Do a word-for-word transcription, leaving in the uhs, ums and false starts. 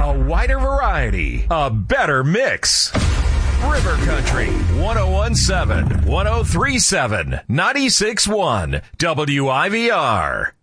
A wider variety. A better mix. River Country, one oh one point seven, one oh three point seven, ninety-six point one, W I V R.